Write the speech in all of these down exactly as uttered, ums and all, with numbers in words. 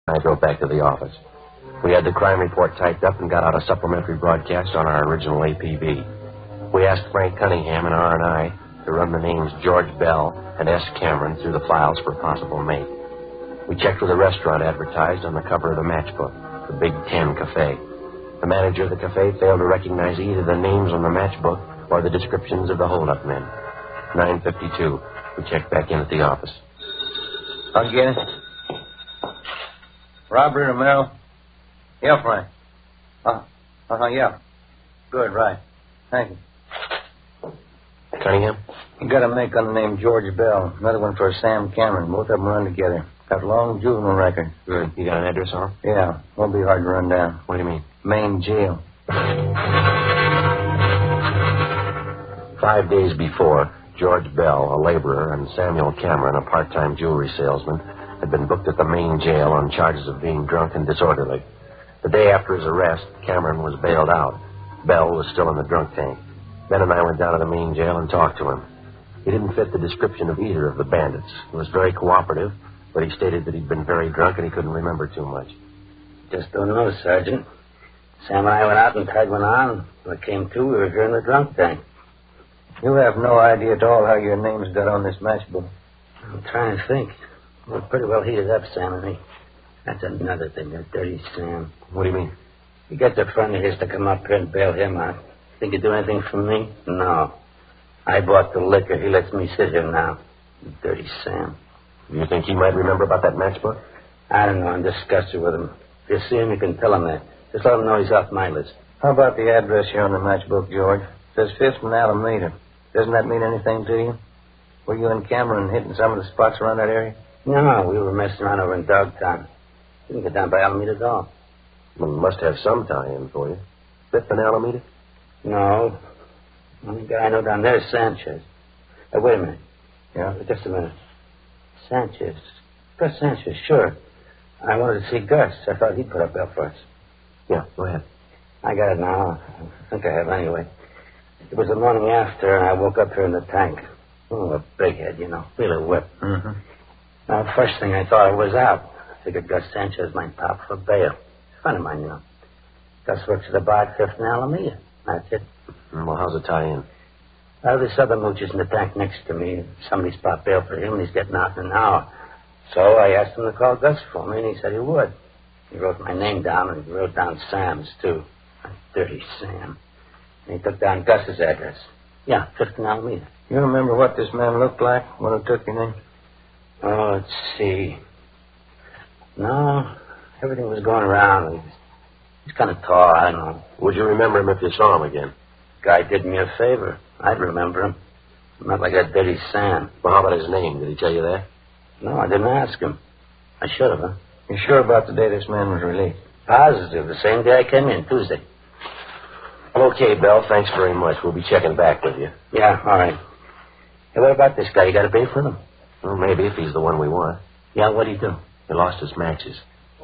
I drove back to the office. We had the crime report typed up and got out a supplementary broadcast on our original A P B. We asked Frank Cunningham and R and I to run the names George Bell and S. Cameron through the files for a possible mate. We checked with a restaurant advertised on the cover of the matchbook, the Big Ten Cafe. The manager of the cafe failed to recognize either the names on the matchbook or the descriptions of the hold-up men. nine fifty-two. We checked back in at the office. I'll get it. Robert Romero? Yeah, Frank. Uh, uh-huh, yeah. Good, right. Thank you. Cunningham? You got a make on the name George Bell. Another one for Sam Cameron. Both of them run together. Got a long juvenile record. Good. You got an address on them? Yeah. Won't be hard to run down. What do you mean? Main jail. Five days before, George Bell, a laborer, and Samuel Cameron, a part-time jewelry salesman, had been booked at the main jail on charges of being drunk and disorderly. The day after his arrest, Cameron was bailed out. Bell was still in the drunk tank. Ben and I went down to the main jail and talked to him. He didn't fit the description of either of the bandits. He was very cooperative, but he stated that he'd been very drunk and he couldn't remember too much. Just don't know, Sergeant. Sam and I went out and tied one on. When it came to, we were here in the drunk tank. You have no idea at all how your names got on this matchbook. I'm trying to think. We're pretty well heated up, Sam and me. That's another thing, that dirty Sam. What do you mean? You got a friend of his to come up here and bail him out. Think you'd do anything for me? No. I bought the liquor. He lets me sit here now. Dirty Sam. You think he might remember about that matchbook? I don't know. I'm disgusted with him. If you see him, you can tell him that. Just let him know he's off my list. How about the address here on the matchbook, George? It says Fifth and Alameda. Doesn't that mean anything to you? Were you and Cameron hitting some of the spots around that area? No, we were messing around over in Dogtown. Didn't get down by Alameda at all. Well, must have some tie-in for you. Fifth and Alameda? No. The only guy I know down there is Sanchez. Uh, wait a minute. Yeah? Just a minute. Sanchez. Gus Sanchez, sure. I wanted to see Gus. I thought he'd put up bail for us. Yeah, go ahead. I got it now. I think I have anyway. It was the morning after, and I woke up here in the tank. Oh, a big head, you know. Really whipped. Mm-hmm. Now, first thing I thought I was out. I figured Gus Sanchez might pop for bail. A friend of mine, you know. Gus works at the bar at Fifth and Alameda. That's it. Well, how's it tie in? Well, this other mooch is in the tank next to me. Somebody's popped bail for him, and he's getting out in an hour. So I asked him to call Gus for me, and he said he would. He wrote my name down, and he wrote down Sam's, too. That dirty Sam. And he took down Gus's address. Yeah, Fifth and Alameda. You remember what this man looked like when he took your name? Oh, let's see. No, everything was going around. He was, he was kind of tall, I don't know. Would you remember him if you saw him again? Guy did me a favor. I'd remember him. Not like that dirty Sam. Well, how about his name? Did he tell you that? No, I didn't ask him. I should have, huh? You sure about the day this man was released? Positive. The same day I came in, Tuesday. Well, okay, Bell. Thanks very much. We'll be checking back with you. Yeah, all right. Hey, what about this guy? You got to pay for him? Well, maybe if he's the one we want. Yeah, what'd he do? He lost his matches.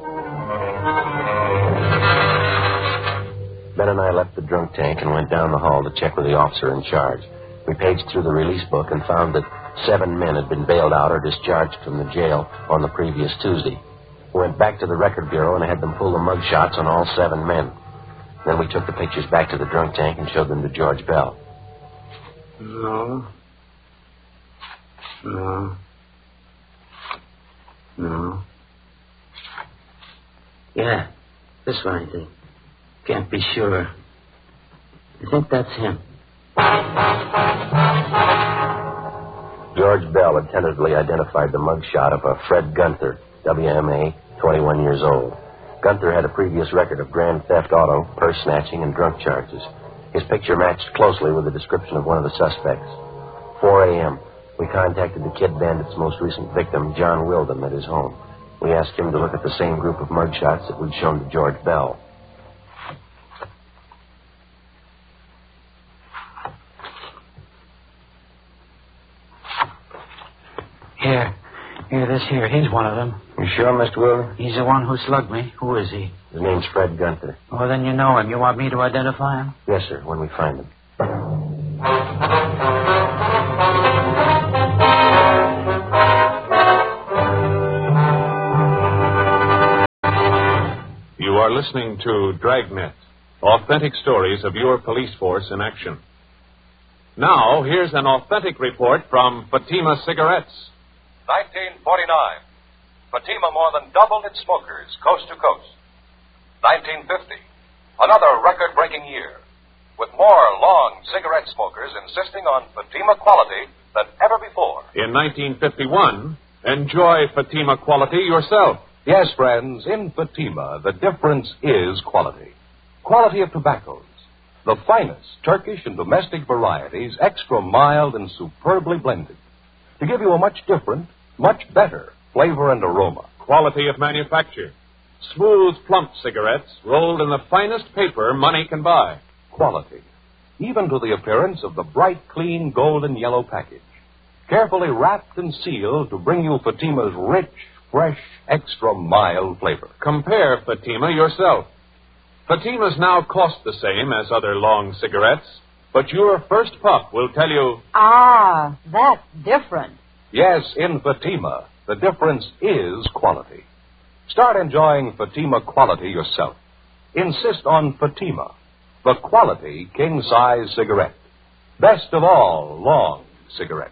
Ben and I left the drunk tank and went down the hall to check with the officer in charge. We paged through the release book and found that seven men had been bailed out or discharged from the jail on the previous Tuesday. We went back to the record bureau and had them pull the mug shots on all seven men. Then we took the pictures back to the drunk tank and showed them to George Bell. No. No. No. Yeah, this one, I think. Can't be sure. I think that's him. George Bell had tentatively identified the mugshot of a Fred Gunther, W M A, twenty-one years old. Gunther had a previous record of grand theft auto, purse snatching, and drunk charges. His picture matched closely with the description of one of the suspects. four a.m. We contacted the Kid Bandit's most recent victim, John Wilden, at his home. We asked him to look at the same group of mugshots that we'd shown to George Bell. Here. Here, this here. He's one of them. You sure, Mister Wilden? He's the one who slugged me. Who is he? His name's Fred Gunther. Oh, then you know him. You want me to identify him? Yes, sir, when we find him. You are listening to Dragnet, authentic stories of your police force in action. Now, here's an authentic report from Fatima Cigarettes. nineteen forty-nine. Fatima more than doubled its smokers coast to coast. nineteen fifty. Another record-breaking year, with more long cigarette smokers insisting on Fatima quality than ever before. In nineteen fifty-one, enjoy Fatima quality yourself. Yes, friends, in Fatima, the difference is quality. Quality of tobaccos. The finest Turkish and domestic varieties, extra mild and superbly blended, to give you a much different, much better flavor and aroma. Quality of manufacture. Smooth, plump cigarettes rolled in the finest paper money can buy. Quality, even to the appearance of the bright, clean, golden yellow package, carefully wrapped and sealed to bring you Fatima's rich, fresh, extra mild flavor. Compare Fatima yourself. Fatimas now cost the same as other long cigarettes, but your first puff will tell you... Ah, that's different. Yes, in Fatima, the difference is quality. Start enjoying Fatima quality yourself. Insist on Fatima, the quality king-size cigarette. Best of all long cigarettes.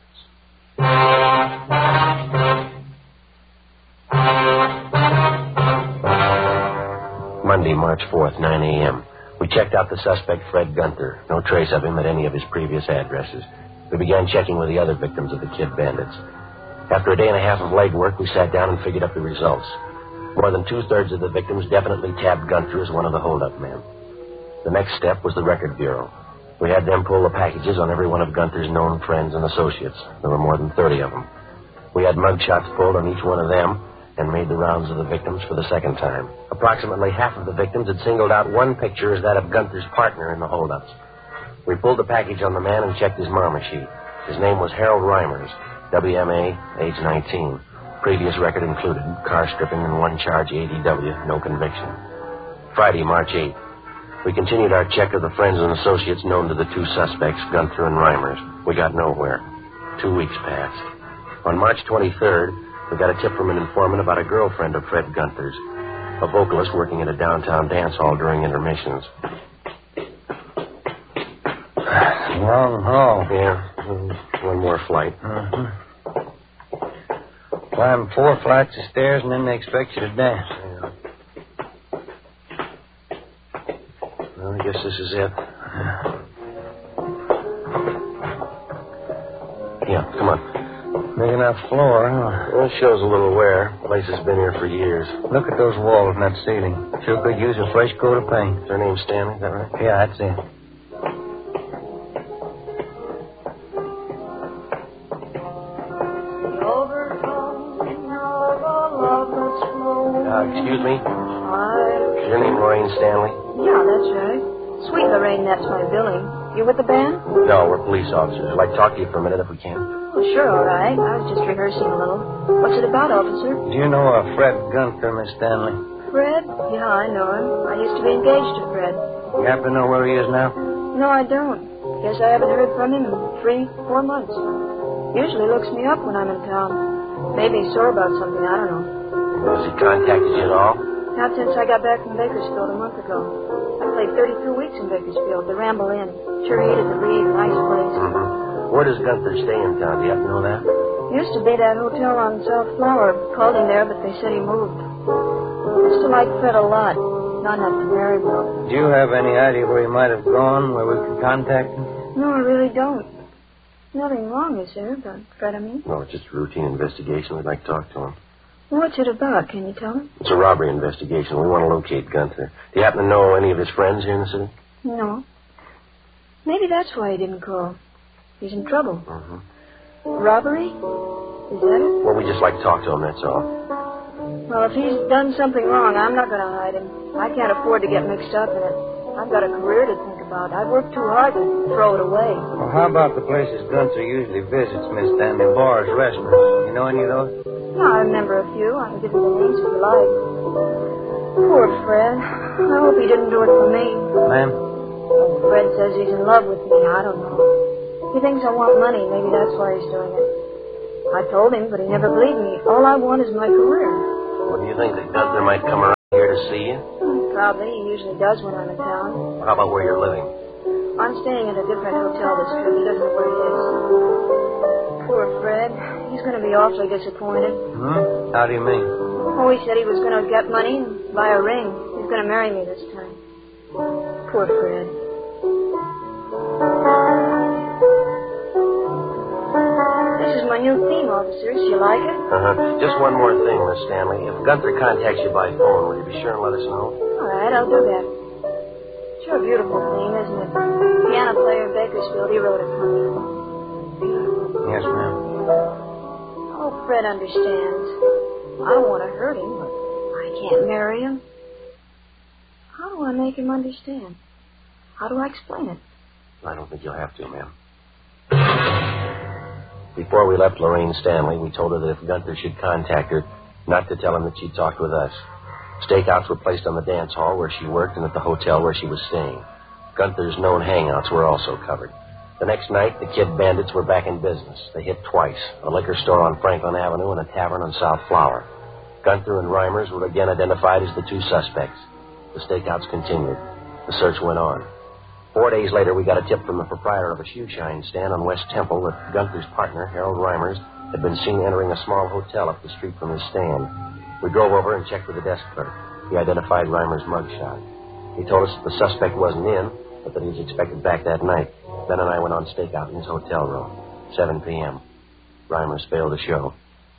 Monday, March fourth, nine a.m. We checked out the suspect, Fred Gunther. No trace of him at any of his previous addresses. We began checking with the other victims of the Kid Bandits. After a day and a half of legwork, we sat down and figured up the results. More than two-thirds of the victims definitely tabbed Gunther as one of the hold-up men. The next step was the Record Bureau. We had them pull the packages on every one of Gunther's known friends and associates. There were more than thirty of them. We had mug shots pulled on each one of them and made the rounds of the victims for the second time. Approximately half of the victims had singled out one picture as that of Gunther's partner in the hold-ups. We pulled the package on the man and checked his marmor sheet. His name was Harold Reimers, W M A, age nineteen. Previous record included car stripping and one charge A D W, no conviction. Friday, March eighth. We continued our check of the friends and associates known to the two suspects, Gunther and Reimers. We got nowhere. Two weeks passed. On March twenty-third, we got a tip from an informant about a girlfriend of Fred Gunther's, a vocalist working at a downtown dance hall during intermissions. Long haul. Yeah, one more flight. Mm-hmm. Climb four flights of stairs and then they expect you to dance. Yeah. Well, I guess this is it. Yeah, come on. Big enough floor, huh? Well, it shows a little wear. The place has been here for years. Look at those walls and that ceiling. Sure could use a fresh coat of paint. Is her name Stanley? Is that right? Yeah, that's it. Uh, excuse me? Hi. Is your name Lorraine Stanley? Yeah, that's right. Sweet Lorraine, that's my billing. You with the band? No, we're police officers. I'd like to talk to you for a minute if we can. Well, sure, all right. I was just rehearsing a little. What's it about, officer? Do you know a Fred Gunther, Miss Stanley? Fred? Yeah, I know him. I used to be engaged to Fred. You happen to know where he is now? No, I don't. Guess I haven't heard from him in three, four months. Usually looks me up when I'm in town. Maybe he's sore about something, I don't know. Has he contacted you at all? Not since I got back from Bakersfield a month ago. I played thirty-two weeks in Bakersfield, the Ramble Inn. Sure hated to leave, nice place. Mm-hmm. Where does Gunther stay in town? Do you happen to know that? Used to be that hotel on South Flower. Called him there, but they said he moved. Used to like Fred a lot. Not enough to marry him, though. Do you have any idea where he might have gone, where we could contact him? No, I really don't. Nothing wrong, is there, about Fred, I mean? No, it's just a routine investigation. We'd like to talk to him. What's it about? Can you tell me? It's a robbery investigation. We want to locate Gunther. Do you happen to know any of his friends here in the city? No. Maybe that's why he didn't call. He's in trouble. Mm-hmm. Robbery? Is that it? Well, we just like to talk to him, that's all. Well, if he's done something wrong, I'm not going to hide him. I can't afford to get mixed up in it. I've got a career to think about. I've worked too hard to throw it away. Well, how about the places Gunther usually visits, Miss Stanley? Bars, restaurants. You know any of those? No, I remember a few. I can give you the names if you like. Poor Fred. I hope he didn't do it for me. Ma'am? Fred says he's in love with me. I don't know. He thinks I want money. Maybe that's why he's doing it. I told him, but he never believed me. All I want is my career. Well, do you think that Gunther might come around here to see you? Probably. He usually does when I'm in town. How about where you're living? I'm staying at a different hotel this trip. He doesn't know where it is. Poor Fred. He's going to be awfully disappointed. Hmm? How do you mean? Oh, he said he was going to get money and buy a ring. He's going to marry me this time. Poor Fred. This is my new theme, officers. You like it? Uh-huh. Just one more thing, Miss Stanley. If Gunther contacts you by phone, will you be sure and let us know? All right, I'll do that. Sure, beautiful theme, isn't it? Piano player Bakersfield, he wrote it for me. Beautiful. Yes, ma'am. Oh, Fred understands. I don't want to hurt him, but I can't marry him. How do I make him understand? How do I explain it? I don't think you'll have to, ma'am. Before we left Lorraine Stanley, we told her that if Gunther should contact her, not to tell him that she'd talked with us. Stakeouts were placed on the dance hall where she worked and at the hotel where she was staying. Gunther's known hangouts were also covered. The next night, the Kid Bandits were back in business. They hit twice, a liquor store on Franklin Avenue and a tavern on South Flower. Gunther and Reimers were again identified as the two suspects. The stakeouts continued. The search went on. Four days later, we got a tip from the proprietor of a shoe shine stand on West Temple that Gunther's partner, Harold Reimers, had been seen entering a small hotel up the street from his stand. We drove over and checked with the desk clerk. He identified Reimers' mugshot. He told us that the suspect wasn't in, but that he was expected back that night. Ben and I went on stakeout in his hotel room. seven p.m. Reimers failed to show.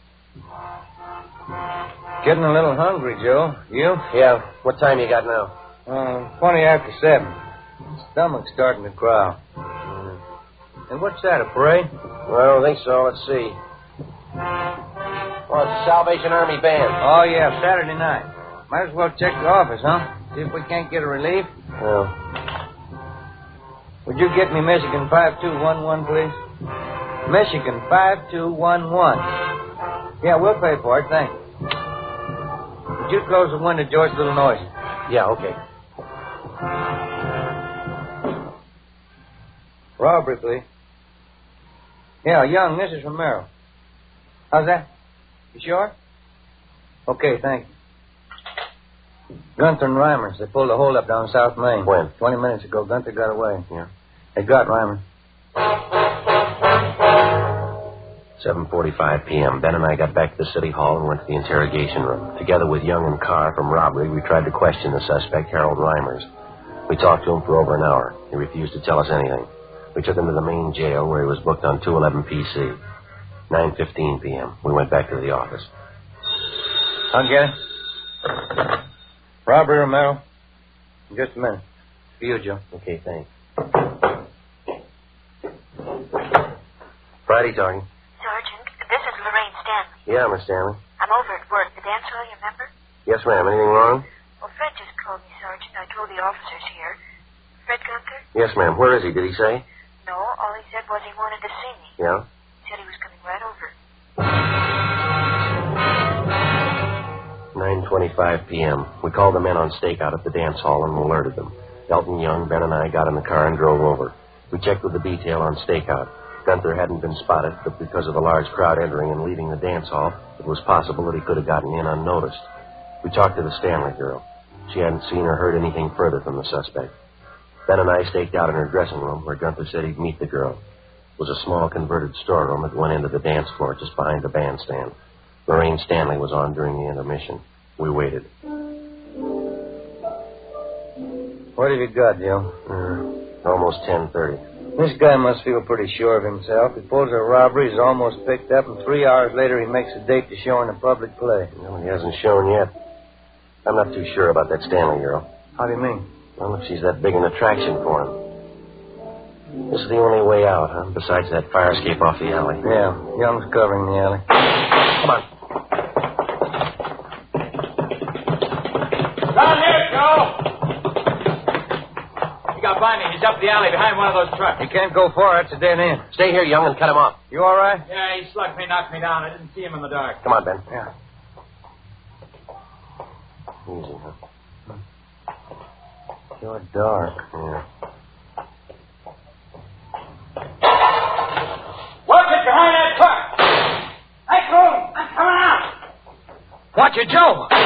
Getting a little hungry, Joe. You? Yeah. What time you got now? Uh, twenty after seven. Stomach's starting to growl. Mm. And what's that, a parade? Well, I don't think so. Let's see. Oh, it's the Salvation Army Band. Oh, yeah, Saturday night. Might as well check the office, huh? See if we can't get a relief. Well. Would you get me Michigan five two one one, please? Michigan five two one one. Yeah, we'll pay for it, thanks. Would you close the window, George? A little noise. Yeah, okay. Robbery, please. Yeah, Young, this is from Merrill. How's that? You sure? Okay, thank you. Gunther and Reimers, they pulled a hold-up down South Main. When? Twenty minutes ago. Gunther got away. Yeah. They got Reimers. seven forty-five p.m. Ben and I got back to the city hall and went to the interrogation room. Together with Young and Carr from robbery, we tried to question the suspect, Harold Reimers. We talked to him for over an hour. He refused to tell us anything. We took him to the main jail where he was booked on two eleven P C. nine fifteen p.m. We went back to the office. I'll get it. Robbery, Romero. In just a minute. For you, Joe. Okay, thanks. Friday talking. Sergeant, this is Lorraine Stanley. Yeah, Miss Stanley. I'm over at work. The dance hall, you remember? Yes, ma'am. Anything wrong? Well, Fred just called me, Sergeant. I told the officers here. Fred Gunther? Yes, ma'am. Where is he? Did he say? No, all he said was he wanted to see me. Yeah? He said he was coming right over. nine twenty-five p.m. We called the men on stakeout at the dance hall and alerted them. Elton Young, Ben, and I got in the car and drove over. We checked with the detail on stakeout. Gunther hadn't been spotted, but because of the large crowd entering and leaving the dance hall, it was possible that he could have gotten in unnoticed. We talked to the Stanley girl. She hadn't seen or heard anything further from the suspect. Ben and I staked out in her dressing room where Gunther said he'd meet the girl. It was a small converted storeroom that went into the dance floor just behind the bandstand. Lorraine Stanley was on during the intermission. We waited. What have you got, Joe? Uh, almost ten thirty. This guy must feel pretty sure of himself. He pulls a robbery, he's almost picked up, and three hours later he makes a date to show in a public play. Well, he hasn't shown yet. I'm not too sure about that Stanley girl. How do you mean? Well, if she's that big an attraction for him. This is the only way out, huh? Besides that fire escape off the alley. Yeah, Young's covering the alley. Come on. Down here, Joe! He got by me. He's up the alley behind one of those trucks. You can't go far. That's a dead end. Stay here, Young, and cut him off. You all right? Yeah, he slugged me, knocked me down. I didn't see him in the dark. Come on, Ben. Yeah. Easy, huh? Sure dark. Yeah. Watch it behind that truck! Hey, Cole, I'm coming out! Watch it, Joe!